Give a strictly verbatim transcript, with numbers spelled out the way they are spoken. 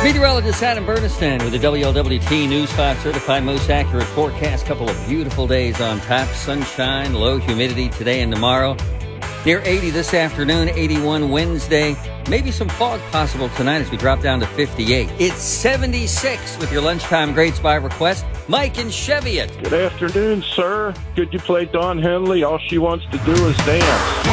Meteorologist Adam Bernstein with the W L W T News five certified most accurate forecast. Couple of beautiful days on tap. Sunshine, low humidity today and tomorrow. Near eighty this afternoon, eighty-one Wednesday. Maybe some fog possible tonight as we drop down to fifty-eight. It's seventy-six with your lunchtime greats by request. Mike in Cheviot. Good afternoon, sir. Could you play Don Henley? All she wants to do is dance.